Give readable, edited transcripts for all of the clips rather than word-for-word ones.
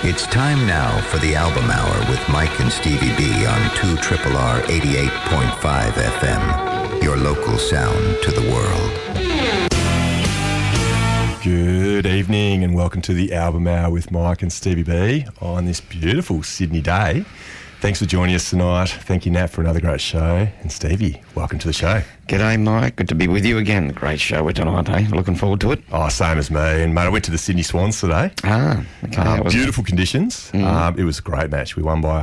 It's time now for the Album Hour with Mike and Stevie B on 2RRR 88.5 FM. Your local sound to the world. Good evening and welcome to the Album Hour with Mike and Stevie B on this beautiful Sydney day. Thanks for joining us tonight. Thank you, Nat, for another great show. And Stevie, welcome to the show. G'day, Mike. Good to be with you again. Great show with tonight, eh? Looking forward to it. Oh, same as me. And, mate, I went to the Sydney Swans today. Okay. Beautiful conditions. It was a great match. We won by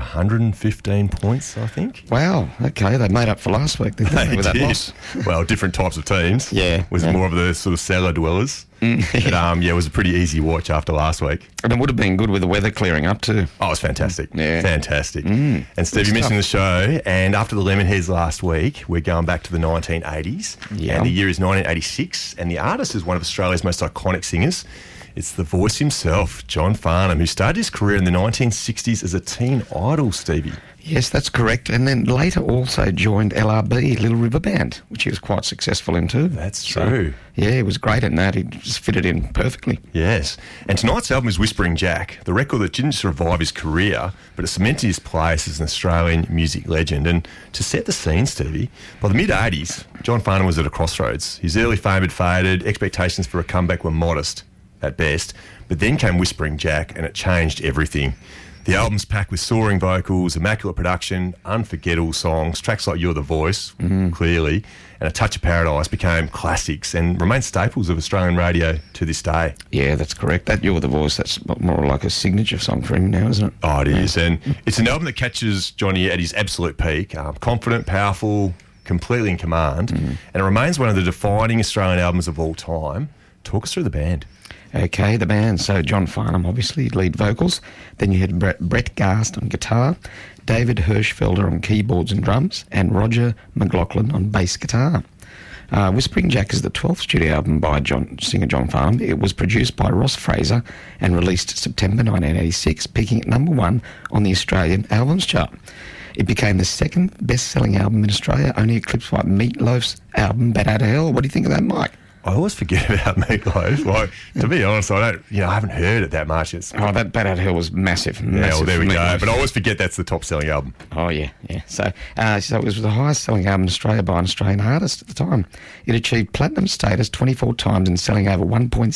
115 points, I think. Wow. Okay. They made up for last week, didn't they, with that loss? Well, different types of teams. Yeah. It was more of the sort of cellar dwellers. But, it was a pretty easy watch after last week. And it would have been good with the weather clearing up too. Oh, it was fantastic. Yeah. Fantastic. And Steve, you mentioned the show, and after the Lemonheads last week, we're going back to the 1980s. Yeah. And the year is 1986, and the artist is one of Australia's most iconic singers. It's the voice himself, John Farnham, who started his career in the 1960s as a teen idol, Stevie. Yes, that's correct. And then later also joined LRB, Little River Band, which he was quite successful in too. That's true. So, yeah, he was great in that. He just fitted in perfectly. Yes. And tonight's album is Whispering Jack, the record that didn't survive his career, but it cemented his place as an Australian music legend. And to set the scene, Stevie, by the mid-80s, John Farnham was at a crossroads. His early fame had faded, expectations for a comeback were modest at best, but then came Whispering Jack and it changed everything. The album's packed with soaring vocals, immaculate production, unforgettable songs, tracks like You're the Voice, clearly, and A Touch of Paradise became classics and remain staples of Australian radio to this day. Yeah, that's correct. That You're the Voice, that's more like a signature song for him now, isn't it? Oh, it is. And it's an album that catches Johnny at his absolute peak, confident, powerful, completely in command, and it remains one of the defining Australian albums of all time. Talk us through the band. Okay, the band. So John Farnham, obviously, lead vocals. Then you had Brett Garst on guitar, David Hirschfelder on keyboards and drums, and Roger McLaughlin on bass guitar. Whispering Jack is the 12th studio album by singer John Farnham. It was produced by Ross Fraser and released September 1986, peaking at number 1 on the Australian Albums Chart. It became the second best-selling album in Australia, only eclipsed by Meat Loaf's album Bat Out of Hell. What do you think of that, Mike? I always forget about Meat Loaf. Like, to be honest, I haven't heard it that much. That Bat Out of Hell was massive. Well, there we go. But I always forget that's the top-selling album. Oh, yeah. So it was the highest-selling album in Australia by an Australian artist at the time. It achieved platinum status 24 times and selling over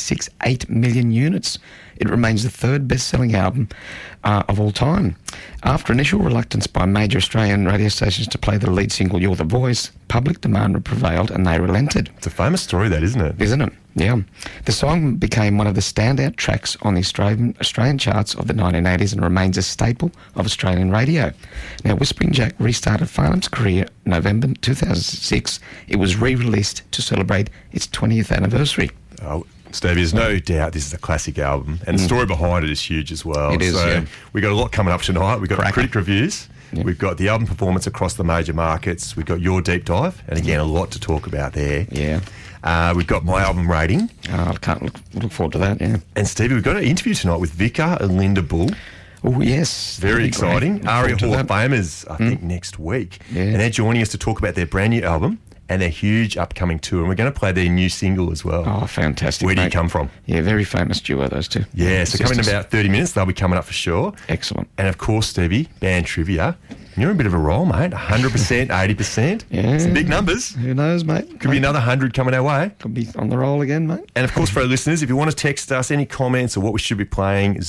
1.68 million units. It remains the third best-selling album of all time. After initial reluctance by major Australian radio stations to play the lead single You're the Voice, public demand prevailed and they relented. It's a famous story, that, isn't it? Isn't it? Yeah. The song became one of the standout tracks on the Australian charts of the 1980s and remains a staple of Australian radio. Now, Whispering Jack restarted Farnham's career in November 2006. It was re-released to celebrate its 20th anniversary. Oh, Stevie, there's no doubt this is a classic album, and the story behind it is huge as well. It is, so we've got a lot coming up tonight. We've got critic reviews. Yeah. We've got the album performance across the major markets. We've got your deep dive, and again, a lot to talk about there. Yeah. We've got my album rating. I can't look forward to that, yeah. And Stevie, we've got an interview tonight with Vicar and Linda Bull. Oh, yes. Very exciting. ARIA Hall of that. Famers, I think, next week. Yeah. And they're joining us to talk about their brand new album and their huge upcoming tour. And we're going to play their new single as well. Oh, fantastic. Where do you mate. come from? Yeah, very famous duo, those two. Yeah, so coming in Sisters. about 30 minutes, they'll be coming up for sure. Excellent. And of course, Stevie, band trivia. You're in a bit of a roll, mate. 100%, 80%. Yeah. Some big numbers. Who knows, mate? Could be another 100 coming our way. Could be on the roll again, mate. And of course, for our listeners, if you want to text us any comments or what we should be playing,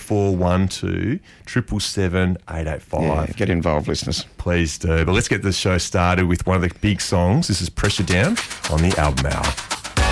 0412 777 885. Yeah, get involved, listeners. Please do. But let's get the show started with one of the big songs. This is Pressure Down on the Album Hour.